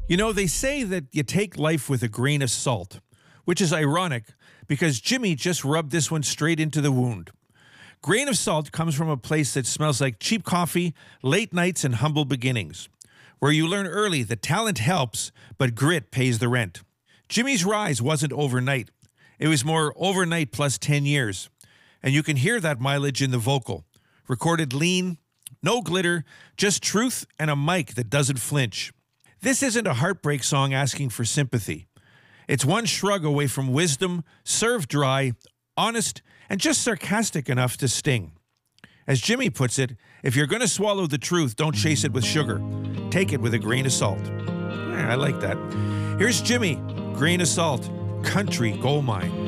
You know, they say that you take life with a grain of salt, which is ironic because Jimmy just rubbed this one straight into the wound. Grain of salt comes from a place that smells like cheap coffee, late nights, and humble beginnings, where you learn early that talent helps, but grit pays the rent. Jimmy's rise wasn't overnight. It was more overnight plus 10 years. And you can hear that mileage in the vocal. Recorded lean, no glitter, just truth and a mic that doesn't flinch. This isn't a heartbreak song asking for sympathy. It's one shrug away from wisdom, served dry, honest, and just sarcastic enough to sting. As Jimmy puts it, if you're going to swallow the truth, don't chase it with sugar. Take it with a grain of salt. I like that. Here's Jimmy, Grain of Salt, Country Gold Mine.